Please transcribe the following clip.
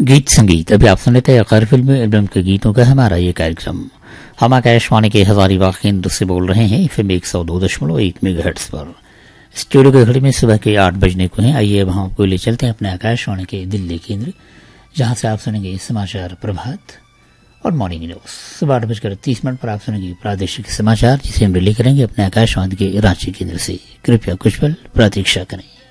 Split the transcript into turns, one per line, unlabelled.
गीत संगीत। अभी आप सुन लेते हैं गैर फिल्मी एल्बम के गीतों का हमारा ये कार्यक्रम। हम आकाशवाणी के हजारीबाग केंद्र से बोल रहे हैं एफएम 102.1 मेगाहर्ट्ज पर। स्टूडियो के घड़ी में सुबह के 8 बजने को हैं। आइए अब हम आपको ले चलते हैं अपने आकाशवाणी के दिल्ली केंद्र, जहां से आप सुनेंगे समाचार प्रभात और मॉर्निंग न्यूज। सुबह 8:30 पर आप सुनेंगे प्रादेशिक समाचार, जिसे हम रिले करेंगे अपने आकाशवाणी के रांची केंद्र से। कृपया कुछ पल प्रतीक्षा करें।